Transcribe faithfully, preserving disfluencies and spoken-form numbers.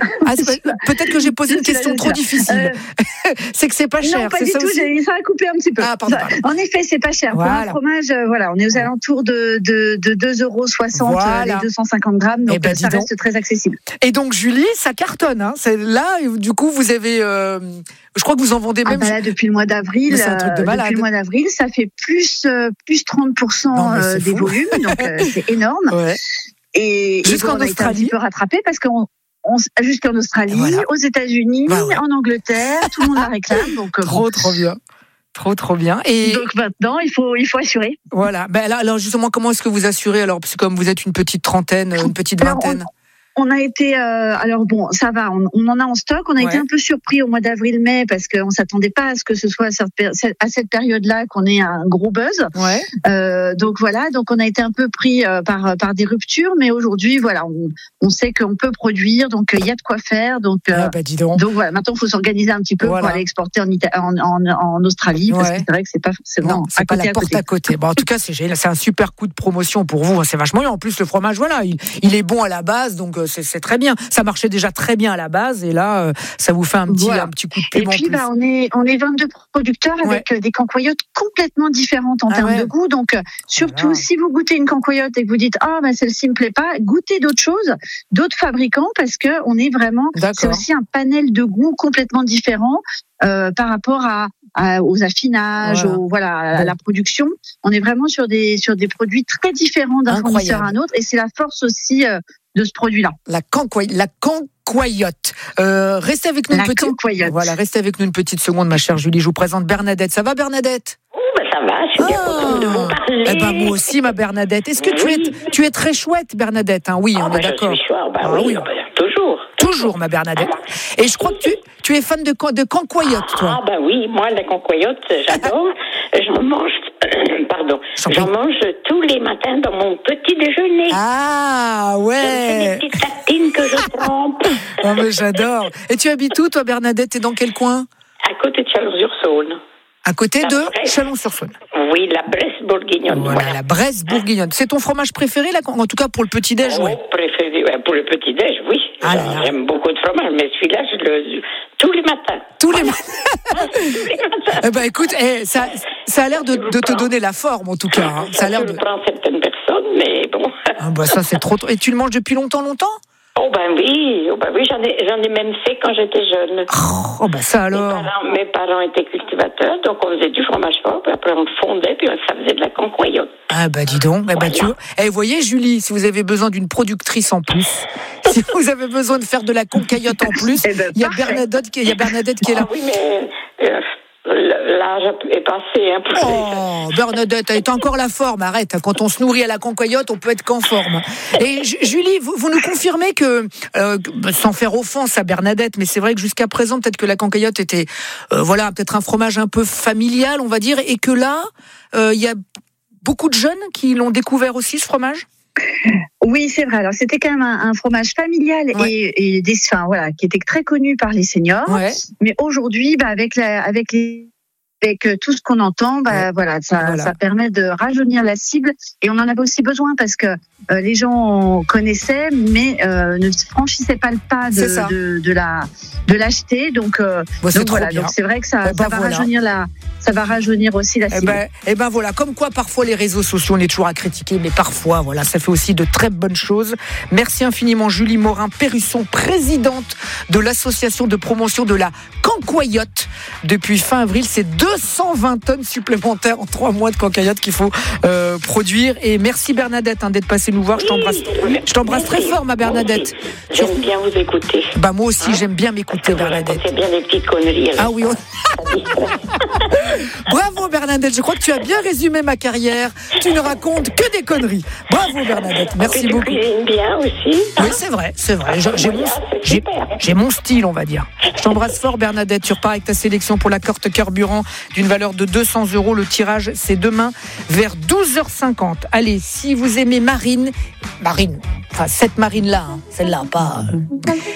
Ah, peut-être que j'ai posé une question trop difficile. Euh... c'est que c'est pas cher. Non, pas c'est du ça tout. Aussi J'ai, ça a coupé un petit peu. Ah, pardon, pardon. En effet, c'est pas cher. Voilà. Pour un fromage, euh, voilà, on est aux alentours de, de, de deux euros soixante voilà. les deux cent cinquante grammes. Donc, ben, ça reste très accessible. Et donc, Julie, ça cartonne. Hein. C'est là, du coup, vous avez. Euh, je crois que vous en vendez même. Ah bah là, depuis le mois d'avril. C'est un truc de malade. Depuis le mois d'avril, ça fait plus, euh, plus trente pour cent non, euh, des volumes. Donc, euh, c'est énorme. Ouais. Et, jusqu'en et bon, on a été un petit peu rattrapé parce qu'on. On, jusqu'en Australie, voilà. aux États-Unis, bah ouais. en Angleterre, tout le monde la réclame. Donc, trop, bon. trop bien. Trop, trop bien. Et donc maintenant, il faut, il faut assurer. Voilà. Ben là, alors justement, comment est-ce que vous assurez alors, parce que comme vous êtes une petite trentaine, une petite vingtaine. Alors, on... On a été, euh, alors bon, ça va, on, on en a en stock. On a ouais. été un peu surpris au mois d'avril-mai parce qu'on s'attendait pas à ce que ce soit à cette, à cette période-là qu'on ait un gros buzz. Ouais. Euh, donc voilà, donc on a été un peu pris euh, par par des ruptures, mais aujourd'hui, voilà, on, on sait qu'on peut produire, donc il y a de quoi faire. Donc, euh, ah bah dis donc. donc voilà, maintenant il faut s'organiser un petit peu voilà. pour aller exporter en, Ita- en, en, en Australie, parce ouais. que c'est vrai que c'est pas forcément non, c'est à pas côté, la porte à côté. à côté. Bon, en tout cas, c'est génial, c'est un super coup de promotion pour vous. C'est vachement bien. En plus, le fromage, voilà, il, il est bon à la base, donc c'est, c'est très bien. Ça marchait déjà très bien à la base et là, euh, ça vous fait un petit, voilà. un petit coup de piment. Et puis, bah, on est, on est vingt-deux producteurs avec ouais. des cancoyotes complètement différentes en ah termes ouais. de goût. Donc, euh, surtout, voilà. si vous goûtez une cancoyote et que vous dites, ah, bah, celle-ci me plaît pas, goûtez d'autres choses, d'autres fabricants, parce que on est vraiment, D'accord. c'est aussi un panel de goûts complètement différent, euh, par rapport à, à aux affinages, voilà, au, voilà à, à la production. On est vraiment sur des, sur des produits très différents d'un Incroyable. fournisseur à un autre et c'est la force aussi, euh, de ce produit-là. La cancoyote. La cancoyote. Euh, restez avec nous la une petite. Cancoyote. Voilà, restez avec nous une petite seconde, ma chère Julie. Je vous présente Bernadette. Ça va, Bernadette? Oh, ben ça va. Je suis ah. bien contente de vous parler. Eh ben moi aussi, ma Bernadette. Est-ce que oui. tu es, tu es très chouette, Bernadette? Hein, oui, ah, on ben est d'accord. Je suis chouette. Ben ah, oui, oui. Ben, toujours. Toujours, ma Bernadette. Et je crois que tu, tu es fan de, de cancoyote, toi. Ah ben oui, moi la cancoyote, j'adore. J'en mange, pardon, j'en mange tous les matins dans mon petit déjeuner. Ah ouais. Je fais des petites tartines que je trempe. Oh mais j'adore. Et tu habites où, toi, Bernadette? T'es dans quel coin? À côté de Chalon-sur-Saône. À côté la de Bresse. Chalon-sur-Saône. Oui, la Bresse bourguignonne. Voilà, voilà. La Bresse bourguignonne. C'est ton fromage préféré, là, en tout cas pour le petit-déj, oh, ouais. préféré, ouais, pour le petit-déj, oui. Ah là là. J'aime beaucoup de fromage, mais celui-là, je le tous les matins. Tous les matins. Tous les matins. Eh ben écoute, eh, ça, ça a l'air de, de te donner la forme, en tout cas. Hein. Ça, ça a l'air je de. le prends certaines personnes, mais bon. Ah bah ça c'est trop. Et tu le manges depuis longtemps, longtemps? Oh ben oui, oh ben oui, j'en ai, j'en ai même fait quand j'étais jeune. Oh, oh ben ça alors. Mes parents, mes parents étaient cultivateurs, donc on faisait du fromage fort, puis après on le fondait, puis ça faisait de la cancoyote. Ah bah dis donc, voilà. eh ben tu vois. Eh, vous voyez Julie, si vous avez besoin d'une productrice en plus, si vous avez besoin de faire de la cancoyote en plus, il eh ben, y a Bernadette qui, il y a Bernadette qui est là. Ah oui mais. Euh, L'âge est passé un peu. Oh, Bernadette, elle est encore la forme. Arrête, quand on se nourrit à la cancoyote, on peut être qu'en forme. Et Julie, vous, vous nous confirmez que, euh, sans faire offense à Bernadette, mais c'est vrai que jusqu'à présent, peut-être que la cancoyote était, euh, voilà, peut-être un fromage un peu familial, on va dire, et que là, il euh, y a beaucoup de jeunes qui l'ont découvert aussi, ce fromage? Oui, c'est vrai. Alors, c'était quand même un, un fromage familial ouais. et, et des, enfin, voilà, qui était très connu par les seniors. Ouais. Mais aujourd'hui, bah, avec la, avec les, avec tout ce qu'on entend, bah, ouais. voilà, ça, voilà. ça permet de rajeunir la cible. Et on en avait aussi besoin parce que euh, les gens connaissaient, mais euh, ne franchissaient pas le pas de, de, de la, de l'acheter. Donc, euh, bon, donc voilà. Donc c'est vrai que ça, eh ben ça va voilà. rajeunir la. Ça va rajeunir aussi la cible. Eh ben, eh ben voilà, comme quoi parfois les réseaux sociaux, on est toujours à critiquer, mais parfois, voilà, ça fait aussi de très bonnes choses. Merci infiniment Julie Morin-Perrusson, présidente de l'association de promotion de la cancoyote. Depuis fin avril, c'est deux cent vingt tonnes supplémentaires en trois mois de cancoyote qu'il faut euh, produire. Et merci Bernadette hein, d'être passée nous voir. Je t'embrasse, je t'embrasse très fort, ma Bernadette. J'aime bien vous écouter. Bah moi aussi, j'aime bien m'écouter, Bernadette. C'est bien des petites conneries. Ah oui. On... Bravo Bernadette, je crois que tu as bien résumé ma carrière. Tu ne racontes que des conneries. Bravo Bernadette, merci tu beaucoup. Tu cuisines bien aussi. Oui, c'est vrai, c'est vrai. J'ai, j'ai, mon, j'ai, j'ai mon style, on va dire. Je t'embrasse fort Bernadette. Tu repars avec ta sélection pour la carte carburant d'une valeur de deux cents euros. Le tirage, c'est demain vers douze heures cinquante. Allez, si vous aimez Marine, Marine, enfin cette Marine-là, hein, celle-là, pas... Euh...